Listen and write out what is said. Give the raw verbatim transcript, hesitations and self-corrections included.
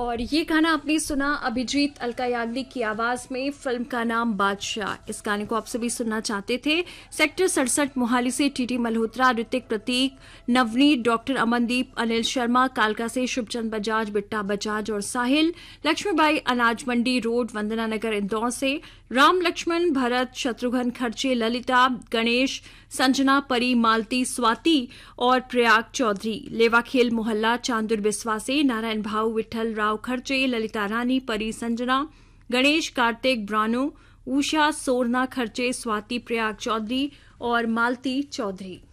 और ये गाना आपने सुना अभिजीत अलका याग्निक की आवाज में, फिल्म का नाम बादशाह। इस गाने को आप सभी सुनना चाहते थे। सेक्टर सड़सठ मोहाली से टीटी मल्होत्रा, ऋतिक, प्रतीक, नवनीत, डॉक्टर अमनदीप, अनिल शर्मा, कालका से शुभचंद बजाज, बिट्टा बजाज और साहिल, लक्ष्मीबाई अनाज मंडी रोड, वंदना नगर इंदौर से, राम लक्ष्मण, भरत, शत्रुघ्न खर्चे, ललिता, गणेश, संजना, परी, मालती, स्वाति और प्रयाग चौधरी, लेवाखेल मोहल्ला, चांदुर बिस्वा से, नारायण भाऊ, विठल राव खर्चे, ललिता रानी, परी, संजना, गणेश, कार्तिक, ब्रानो, उषा, सोरना खर्चे, स्वाति, प्रयाग चौधरी और मालती चौधरी।